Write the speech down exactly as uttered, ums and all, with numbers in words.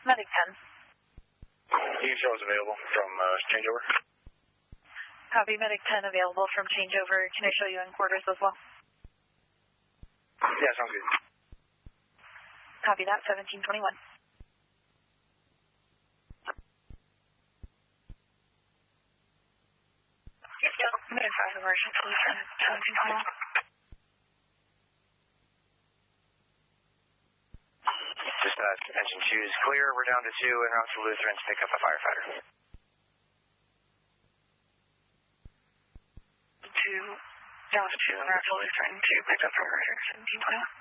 Medic ten. You show is available from uh, changeover. Copy, Medic ten available from changeover. Can I show you in quarters as well? Yeah, sounds good. Copy that, seventeen twenty-one. Medic five emergency from seventeen twenty-one. Dispatch, attention two is clear. We're down to two en route to Lutheran to pick up a firefighter. Two, down to two en route to Lutheran to pick up firefighter, seventeen twenty-one.